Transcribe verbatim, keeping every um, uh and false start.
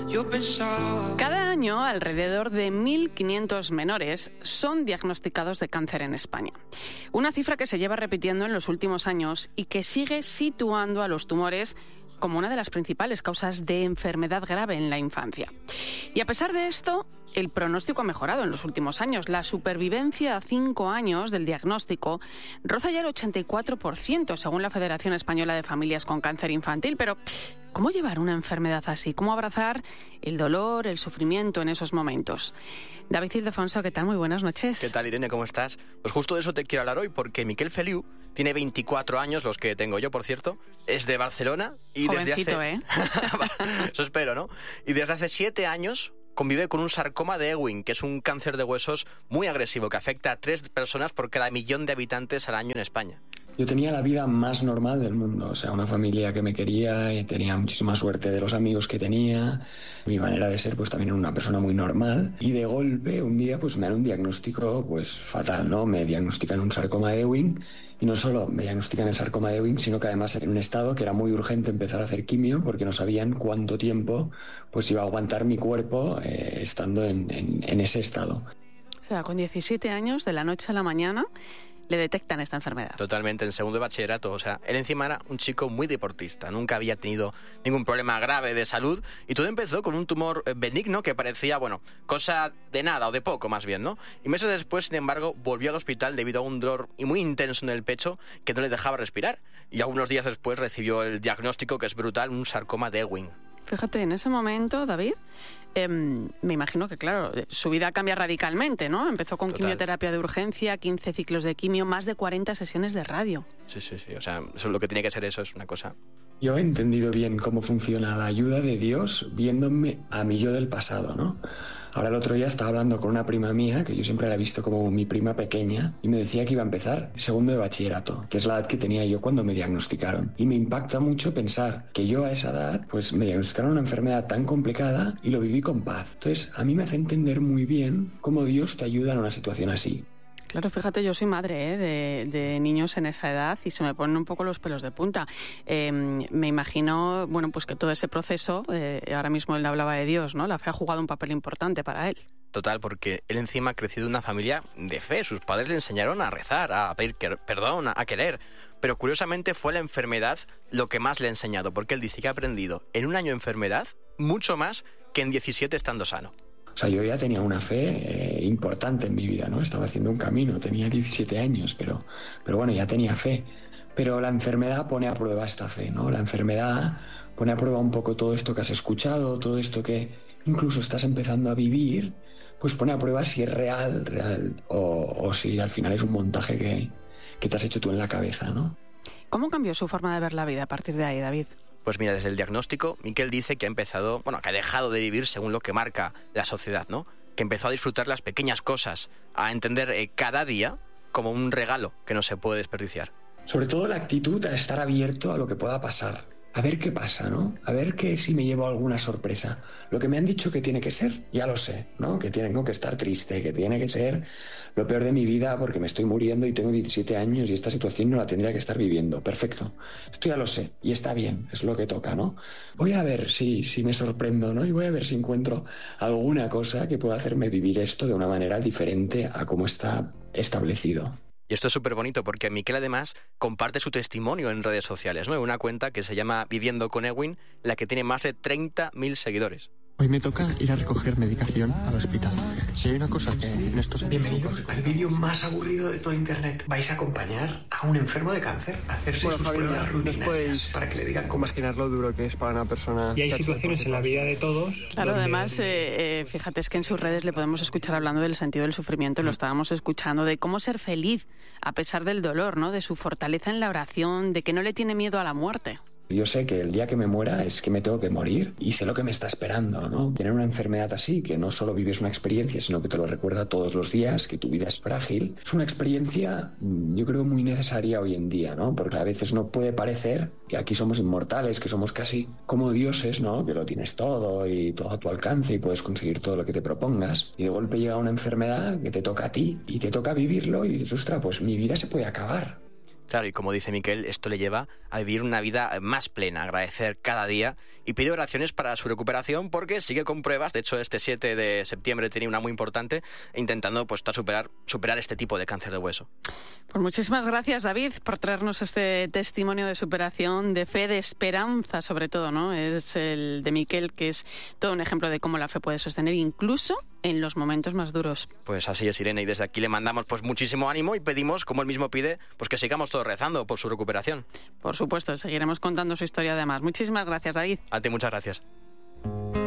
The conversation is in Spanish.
Yo pensaba... Cada año, alrededor de mil quinientos menores son diagnosticados de cáncer en España. Una cifra que se lleva repitiendo en los últimos años y que sigue situando a los tumores como una de las principales causas de enfermedad grave en la infancia. Y a pesar de esto, el pronóstico ha mejorado en los últimos años. La supervivencia a cinco años del diagnóstico roza ya el ochenta y cuatro por ciento, según la Federación Española de Familias con Cáncer Infantil. Pero, ¿cómo llevar una enfermedad así? ¿Cómo abrazar el dolor, el sufrimiento en esos momentos? David Ildefonso, ¿qué tal? Muy buenas noches. ¿Qué tal, Irene? ¿Cómo estás? Pues justo de eso te quiero hablar hoy, porque Miquel Feliu tiene veinticuatro años, los que tengo yo, por cierto, es de Barcelona y Jovencito, desde hace... ¿eh? Eso espero, ¿no? Y desde hace siete años convive con un sarcoma de Ewing, que es un cáncer de huesos muy agresivo que afecta a tres personas por cada millón de habitantes al año en España. Yo tenía la vida más normal del mundo, o sea, una familia que me quería y tenía muchísima suerte de los amigos que tenía. Mi manera de ser, pues también era una persona muy normal. Y de golpe, un día, pues me dan un diagnóstico, pues fatal, ¿no? Me diagnostican un sarcoma de Ewing y no solo me diagnostican el sarcoma de Ewing, sino que además en un estado que era muy urgente empezar a hacer quimio porque no sabían cuánto tiempo pues iba a aguantar mi cuerpo eh, estando en, en, en ese estado. O sea, con diecisiete años, de la noche a la mañana, le detectan esta enfermedad. Totalmente, en segundo de bachillerato. O sea, él encima era un chico muy deportista, nunca había tenido ningún problema grave de salud y todo empezó con un tumor benigno que parecía, bueno, cosa de nada o de poco más bien, ¿no? Y meses después, sin embargo, volvió al hospital debido a un dolor muy intenso en el pecho que no le dejaba respirar. Y algunos días después recibió el diagnóstico, que es brutal, un sarcoma de Ewing. Fíjate, en ese momento, David, eh, me imagino que, claro, su vida cambia radicalmente, ¿no? Empezó con Total. Quimioterapia de urgencia, quince ciclos de quimio, más de cuarenta sesiones de radio. Sí, sí, sí. O sea, eso, lo que tiene que ser eso es una cosa... Yo he entendido bien cómo funciona la ayuda de Dios viéndome a mí yo del pasado, ¿no? Ahora el otro día estaba hablando con una prima mía, que yo siempre la he visto como mi prima pequeña, y me decía que iba a empezar segundo de bachillerato, que es la edad que tenía yo cuando me diagnosticaron. Y me impacta mucho pensar que yo a esa edad, pues me diagnosticaron una enfermedad tan complicada y lo viví con paz. Entonces, a mí me hace entender muy bien cómo Dios te ayuda en una situación así. Claro, fíjate, yo soy madre ¿eh? de, de niños en esa edad y se me ponen un poco los pelos de punta. Eh, me imagino, bueno, pues que todo ese proceso, eh, ahora mismo él hablaba de Dios, ¿no? La fe ha jugado un papel importante para él. Total, porque él encima ha crecido en una familia de fe. Sus padres le enseñaron a rezar, a pedir perdón, a querer. Pero curiosamente fue la enfermedad lo que más le ha enseñado, porque él dice que ha aprendido en un año de enfermedad mucho más que en diecisiete estando sano. O sea, yo ya tenía una fe eh, importante en mi vida, ¿no? Estaba haciendo un camino, tenía diecisiete años, pero, pero bueno, ya tenía fe. Pero la enfermedad pone a prueba esta fe, ¿no? La enfermedad pone a prueba un poco todo esto que has escuchado, todo esto que incluso estás empezando a vivir, pues pone a prueba si es real, real o, o si al final es un montaje que, que te has hecho tú en la cabeza, ¿no? ¿Cómo cambió su forma de ver la vida a partir de ahí, David? Pues mira, desde el diagnóstico, Miquel dice que ha empezado, bueno, que ha dejado de vivir según lo que marca la sociedad, ¿no? Que empezó a disfrutar las pequeñas cosas, a entender eh, cada día como un regalo que no se puede desperdiciar. Sobre todo la actitud a estar abierto a lo que pueda pasar. A ver qué pasa, ¿no? A ver que si me llevo alguna sorpresa. Lo que me han dicho que tiene que ser, ya lo sé, ¿no? Que tengo que estar triste, que tiene que ser lo peor de mi vida porque me estoy muriendo y tengo diecisiete años y esta situación no la tendría que estar viviendo. Perfecto. Esto ya lo sé y está bien, es lo que toca, ¿no? Voy a ver si, si me sorprendo, ¿no? Y voy a ver si encuentro alguna cosa que pueda hacerme vivir esto de una manera diferente a cómo está establecido. Y esto es súper bonito porque Miquel además comparte su testimonio en redes sociales, ¿no? En una cuenta que se llama Viviendo con Ewing, la que tiene más de treinta mil seguidores. Hoy me toca ir a recoger medicación al hospital. Y hay una cosa que en estos... Bienvenidos al vídeo más aburrido de toda internet. Vais a acompañar a un enfermo de cáncer a hacerse Bueno, sus Javier, pruebas nos rutinarias podéis para que le digan cómo es que... imaginar lo duro que es para una persona... Y hay situaciones en la vida de todos... Claro, donde... además, eh, eh, fíjate, es que en sus redes le podemos escuchar hablando del sentido del sufrimiento, lo estábamos escuchando, de cómo ser feliz a pesar del dolor, ¿no? De su fortaleza en la oración, de que no le tiene miedo a la muerte. Yo sé que el día que me muera es que me tengo que morir y sé lo que me está esperando, ¿no? Tener una enfermedad así, que no solo vives una experiencia, sino que te lo recuerda todos los días, que tu vida es frágil, es una experiencia, yo creo, muy necesaria hoy en día, ¿no? Porque a veces no puede parecer que aquí somos inmortales, que somos casi como dioses, ¿no? Que lo tienes todo y todo a tu alcance y puedes conseguir todo lo que te propongas. Y de golpe llega una enfermedad que te toca a ti y te toca vivirlo y dices, ostras, pues mi vida se puede acabar. Claro, y como dice Miquel, esto le lleva a vivir una vida más plena, agradecer cada día y pide oraciones para su recuperación porque sigue con pruebas. De hecho, este siete de septiembre tenía una muy importante, intentando pues superar, superar este tipo de cáncer de hueso. Pues muchísimas gracias, David, por traernos este testimonio de superación, de fe, de esperanza sobre todo, ¿no? Es el de Miquel, que es todo un ejemplo de cómo la fe puede sostener incluso en los momentos más duros. Pues así es, Irene, y desde aquí le mandamos pues muchísimo ánimo y pedimos, como él mismo pide, pues que sigamos todos rezando por su recuperación. Por supuesto, seguiremos contando su historia además. Muchísimas gracias, David. A ti, muchas gracias.